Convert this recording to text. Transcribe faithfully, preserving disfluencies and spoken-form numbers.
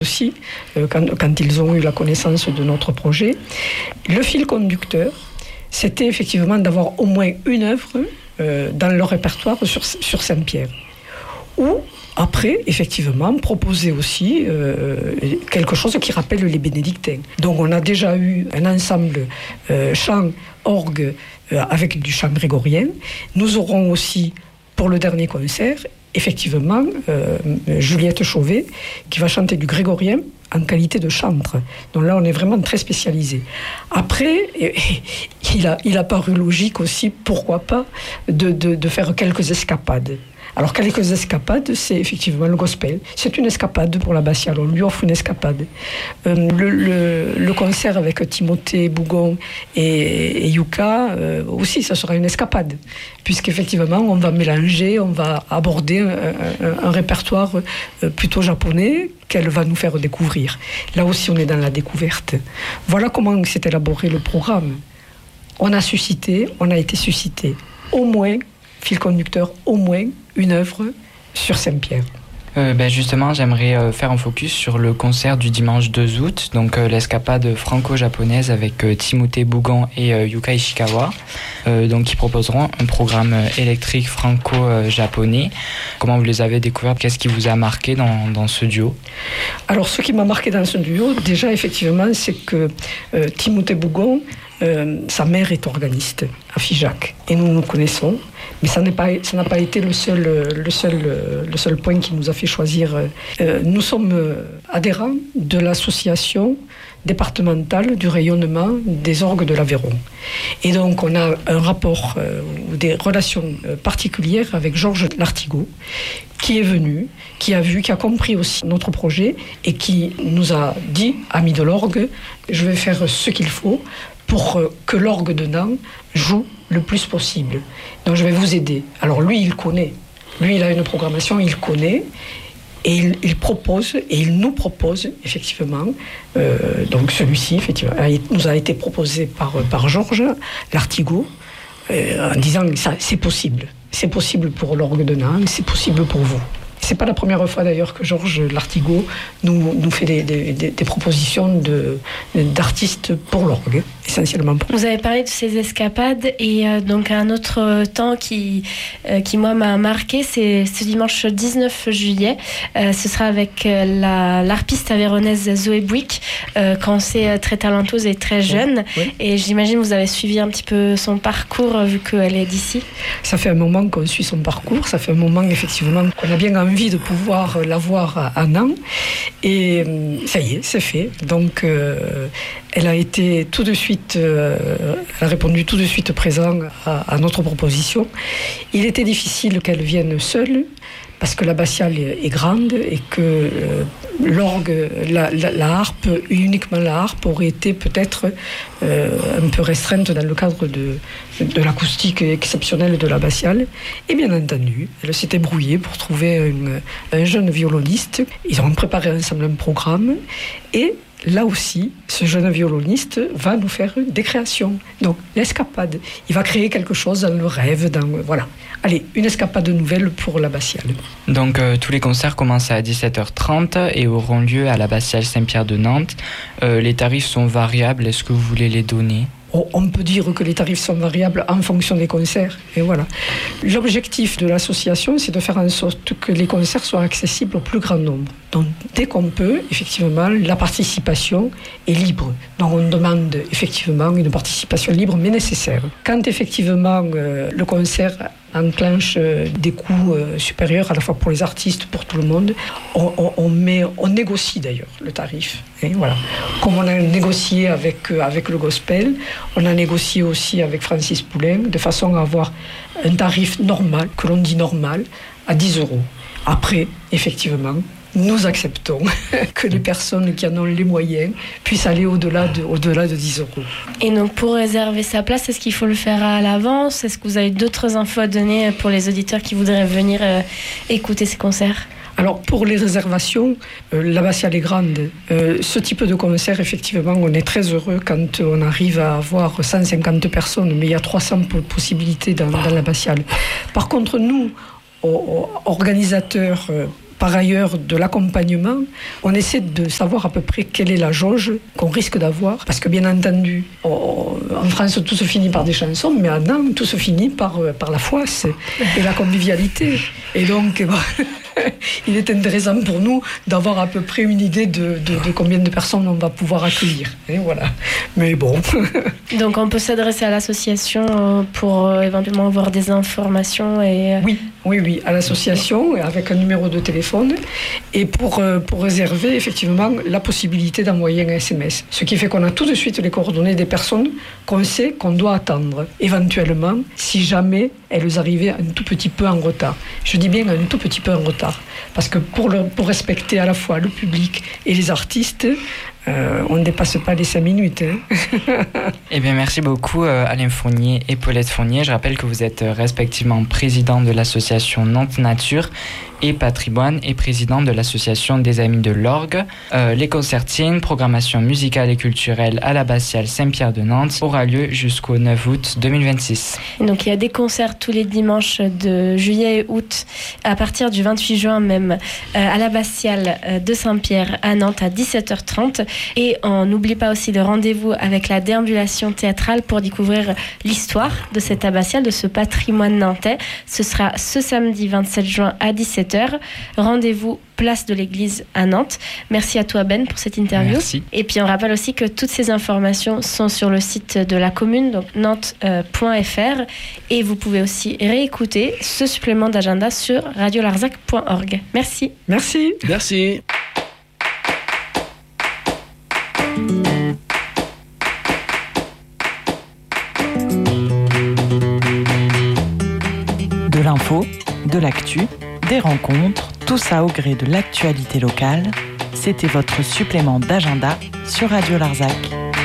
aussi, euh, quand, quand ils ont eu la connaissance de notre projet. Le fil conducteur, c'était effectivement d'avoir au moins une œuvre euh, dans leur répertoire sur, sur Saint-Pierre. Ou, après, effectivement, proposer aussi euh, quelque chose qui rappelle les bénédictins. Donc on a déjà eu un ensemble euh, chant, orgue, euh, avec du chant grégorien. Nous aurons aussi, pour le dernier concert, effectivement, euh, Juliette Chauvet, qui va chanter du grégorien en qualité de chantre. Donc là, on est vraiment très spécialisé. Après, il a, il a paru logique aussi, pourquoi pas, de, de, de faire quelques escapades. Alors, quelques escapades, c'est effectivement le gospel. C'est une escapade pour l'abbatiale. On lui offre une escapade. Euh, le, le, le concert avec Timothée Bougon et, et Yuka, euh, aussi, ça sera une escapade. Puisqu'effectivement, on va mélanger, on va aborder un, un, un répertoire plutôt japonais qu'elle va nous faire découvrir. Là aussi, on est dans la découverte. Voilà comment s'est élaboré le programme. On a suscité, on a été suscité. Au moins, fil conducteur, au moins une œuvre sur Saint-Pierre. Euh, ben justement, j'aimerais euh, faire un focus sur le concert du dimanche deux août, donc euh, l'escapade franco-japonaise avec euh, Timothée Bougon et euh, Yuka Ishikawa, euh, donc qui proposeront un programme euh, électrique franco-japonais. Comment vous les avez découverts? Qu'est-ce qui vous a marqué dans, dans ce duo? Alors, ce qui m'a marqué dans ce duo, déjà, effectivement, c'est que euh, Timothée Bougon, euh, sa mère est organiste à Figeac, et nous nous connaissons. Mais ça n'a pas, ça n'a pas été le seul, le, seul, le seul point qui nous a fait choisir. Euh, nous sommes adhérents de l'association départementale du rayonnement des orgues de l'Aveyron. Et donc on a un rapport euh, ou des relations particulières avec Georges Lartigot, qui est venu, qui a vu, qui a compris aussi notre projet et qui nous a dit, amis de l'orgue, je vais faire ce qu'il faut pour que l'orgue de Nant joue le plus possible. Donc je vais vous aider. Alors lui, il connaît. Lui, il a une programmation, il connaît. Et il, il propose, et il nous propose, effectivement, euh, donc celui-ci, effectivement, nous a été proposé par, par Georges Lartigot, euh, en disant que ça, c'est possible. C'est possible pour l'orgue de Nant, c'est possible pour vous. C'est pas la première fois d'ailleurs que Georges Lartigot nous, nous fait des, des, des, des propositions de, d'artistes pour l'orgue, essentiellement. Pour... Vous avez parlé de ces escapades et euh, donc un autre temps qui, euh, qui moi m'a marqué, c'est ce dimanche dix-neuf juillet. Euh, ce sera avec euh, la, l'harpiste aveyronnaise Zoé Bouic, euh, quand c'est très talentueuse et très jeune. Oui, oui. Et j'imagine que vous avez suivi un petit peu son parcours vu qu'elle est d'ici. Ça fait un moment qu'on suit son parcours, ça fait un moment effectivement qu'on a bien envie de pouvoir la voir à Nant, et ça y est, c'est fait. Donc euh, elle a été tout de suite, euh, elle a répondu tout de suite présent à, à notre proposition. Il était difficile qu'elle vienne seule, parce que l'abbatiale est grande et que euh, l'orgue, la, la, la harpe, uniquement la harpe, aurait été peut-être euh, un peu restreinte dans le cadre de, de l'acoustique exceptionnelle de l'abbatiale. Et bien entendu, elle s'était brouillée pour trouver une, un jeune violoniste. Ils ont préparé ensemble un programme et là aussi, ce jeune violoniste va nous faire des créations. Donc, l'escapade, il va créer quelque chose dans le rêve, dans, voilà. Allez, une escapade nouvelle pour l'abbatiale. Donc, euh, tous les concerts commencent à dix-sept heures trente et auront lieu à l'abbatiale Saint-Pierre de Nantes. Euh, les tarifs sont variables, est-ce que vous voulez les donner ? Oh, on peut dire que les tarifs sont variables en fonction des concerts, et voilà. L'objectif de l'association, c'est de faire en sorte que les concerts soient accessibles au plus grand nombre. Donc, dès qu'on peut, effectivement, la participation est libre. Donc, on demande effectivement une participation libre, mais nécessaire. Quand effectivement euh, le concert enclenche euh, des coûts euh, supérieurs à la fois pour les artistes, pour tout le monde, on, on, on, met, on négocie d'ailleurs le tarif. Et voilà. Comme on a négocié avec, euh, avec le gospel, on a négocié aussi avec Francis Poulain, de façon à avoir un tarif normal, que l'on dit normal, à dix euros. Après, effectivement, nous acceptons que les personnes qui en ont les moyens puissent aller au-delà de, au-delà de dix euros. Et donc, pour réserver sa place, est-ce qu'il faut le faire à l'avance ? Est-ce que vous avez d'autres infos à donner pour les auditeurs qui voudraient venir euh, écouter ces concerts ? Alors, pour les réservations, euh, l'abbatiale est grande. Euh, ce type de concert, effectivement, on est très heureux quand on arrive à avoir cent cinquante personnes, mais il y a trois cents possibilités dans, dans l'abbatiale. Par contre, nous, organisateurs, euh, par ailleurs de l'accompagnement, on essaie de savoir à peu près quelle est la jauge qu'on risque d'avoir. Parce que bien entendu, on, en France, tout se finit par des chansons, mais à Nantes, tout se finit par, par la foisse et la convivialité. Et donc, bon, il est intéressant pour nous d'avoir à peu près une idée de, de, de combien de personnes on va pouvoir accueillir. Et voilà. Mais bon. Donc on peut s'adresser à l'association pour euh, éventuellement avoir des informations et... Oui, oui, oui, à l'association avec un numéro de téléphone et pour, euh, pour réserver effectivement la possibilité d'envoyer un S M S. Ce qui fait qu'on a tout de suite les coordonnées des personnes qu'on sait qu'on doit attendre. Éventuellement, si jamais elles arrivaient un tout petit peu en retard. Je dis bien un tout petit peu en retard. Parce que pour, le, pour respecter à la fois le public et les artistes, euh, on ne dépasse pas les cinq minutes. Hein. Eh bien, merci beaucoup euh, Alain Fournier et Paulette Fournier. Je rappelle que vous êtes euh, respectivement président de l'association Nantes Nature et Patrimoine et président de l'association des Amis de l'Orgue. Euh, les concertines, programmation musicale et culturelle à l'abbatiale Saint-Pierre de Nantes aura lieu jusqu'au neuf août deux mille vingt-six. Donc il y a des concerts tous les dimanches de juillet et août à partir du vingt-huit juin même euh, à l'abbatiale de Saint-Pierre à Nantes à dix-sept heures trente. Et on n'oublie pas aussi le rendez-vous avec la déambulation théâtrale pour découvrir l'histoire de cette abbatiale, de ce patrimoine nantais. Ce sera ce samedi vingt-sept juin à dix-sept heures. Rendez-vous place de l'église à Nantes. Merci à toi Ben pour cette interview. Merci. Et puis on rappelle aussi que toutes ces informations sont sur le site de la commune, donc nantes point f r, et vous pouvez aussi réécouter ce supplément d'agenda sur radio larzac point org. Merci. Merci. Merci. De l'info, de l'actu, des rencontres, tout ça au gré de l'actualité locale. C'était votre supplément d'agenda sur Radio Larzac.